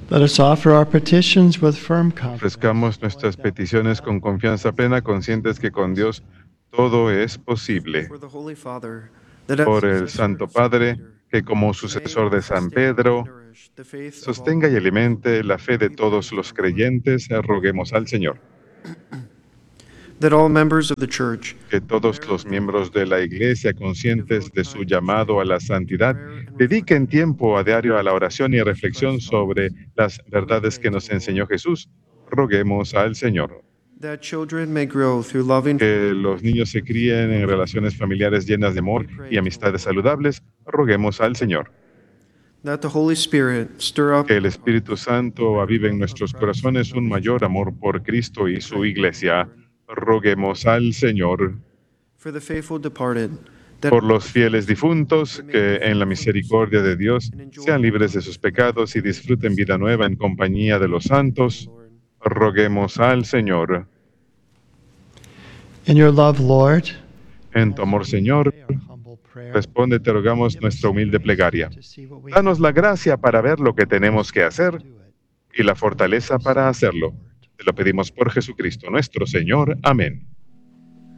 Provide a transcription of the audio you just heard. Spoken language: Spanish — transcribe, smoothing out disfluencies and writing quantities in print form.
Let us offer our petitions with firm confidence. Ofrezcamos nuestras peticiones con confianza plena, conscientes que con Dios todo es posible. For the Holy Father, Por el Santo Padre, que como sucesor de San Pedro, sostenga y alimente la fe de todos los creyentes, roguemos al Señor. that all members of the Church, Que todos los miembros de la Iglesia, conscientes de su llamado a la santidad, dediquen tiempo a diario a la oración y reflexión sobre las verdades que nos enseñó Jesús, roguemos al Señor. that children may grow through loving Que los niños se críen en relaciones familiares llenas de amor y amistades saludables, roguemos al Señor. that the Holy Spirit stir up Que el Espíritu Santo avive en nuestros corazones un mayor amor por Cristo y su Iglesia, roguemos al Señor. for the faithful departed, that Por los fieles difuntos, que en la misericordia de Dios sean libres de sus pecados y disfruten vida nueva en compañía de los santos, roguemos al Señor. In your love, Lord, En tu amor, Señor, our humble prayer, responde, te rogamos nuestra humilde plegaria. to see what we Danos la gracia para ver lo que tenemos que hacer do it. y la fortaleza para hacerlo. Te lo pedimos por Jesucristo nuestro Señor. Amén.